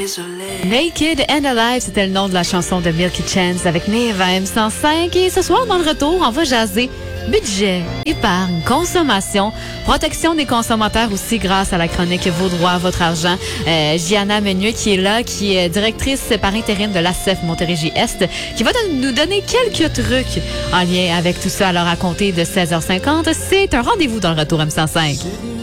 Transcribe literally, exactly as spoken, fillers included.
Naked and Alive, c'était le nom de la chanson de Milky Chance avec Neva M cent cinq. Et ce soir, dans le retour, on va jaser budget, épargne, consommation, protection des consommateurs aussi grâce à la chronique Vos droits, votre argent. Euh, Gianna Meunieux qui est là, qui est directrice par intérim de l'A C E F Montérégie-Est, qui va nous donner quelques trucs en lien avec tout ça. Alors à compter de seize heures cinquante, c'est un rendez-vous dans le retour M cent cinq.